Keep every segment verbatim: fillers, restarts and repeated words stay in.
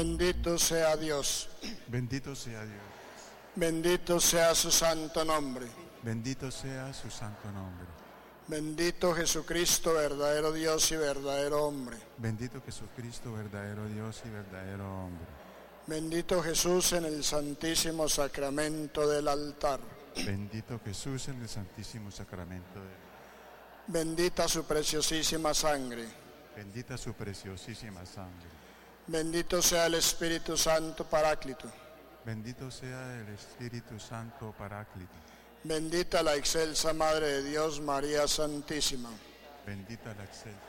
Bendito sea Dios. Bendito sea Dios. Bendito sea su santo nombre. Bendito sea su santo nombre. Bendito Jesucristo, verdadero Dios y verdadero hombre. Bendito Jesucristo, verdadero Dios y verdadero hombre. Bendito Jesús en el santísimo sacramento del altar. Bendito Jesús en el santísimo sacramento del altar. Bendita su preciosísima sangre. Bendita su preciosísima sangre. Bendito sea el Espíritu Santo Paráclito. Bendito sea el Espíritu Santo Paráclito. Bendita la excelsa Madre de Dios, María Santísima. Bendita la excelsa.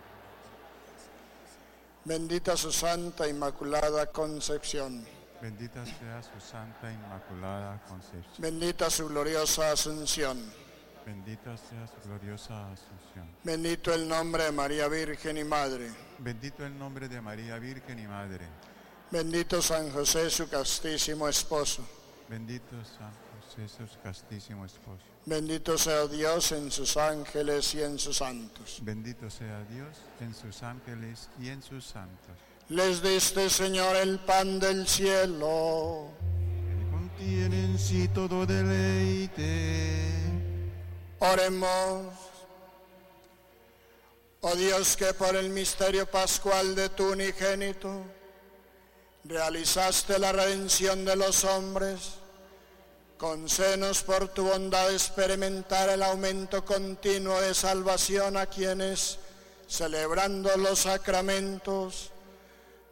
Bendita su Santa Inmaculada Concepción. Bendita sea su Santa Inmaculada Concepción. Bendita su gloriosa Asunción. Bendita sea su gloriosa Asunción. Bendito el nombre de María Virgen y Madre. Bendito el nombre de María Virgen y Madre. Bendito San José, su castísimo esposo. Bendito San José, su castísimo esposo. Bendito sea Dios en sus ángeles y en sus santos. Bendito sea Dios en sus ángeles y en sus santos. Les diste, Señor, el pan del cielo. Que contiene en sí todo deleite. Oremos. Oh Dios, que por el misterio pascual de tu unigénito realizaste la redención de los hombres, concédenos por tu bondad experimentar el aumento continuo de salvación a quienes, celebrando los sacramentos,